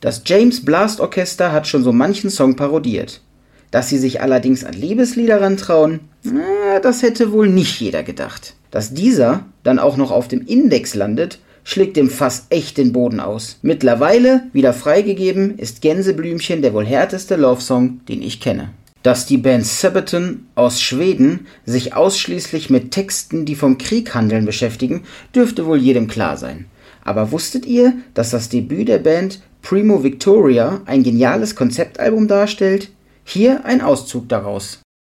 Das James Blast Orchester hat schon so manchen Song parodiert. Dass sie sich allerdings an Liebeslieder rantrauen, das hätte wohl nicht jeder gedacht. Dass dieser dann auch noch auf dem Index landet, schlägt dem Fass echt den Boden aus. Mittlerweile, wieder freigegeben, ist Gänseblümchen der wohl härteste Love-Song, den ich kenne. Dass die Band Sabaton aus Schweden sich ausschließlich mit Texten, die vom Krieg handeln, beschäftigen, dürfte wohl jedem klar sein. Aber wusstet ihr, dass das Debüt der Band Primo Victoria ein geniales Konzeptalbum darstellt? Hier ein Auszug daraus.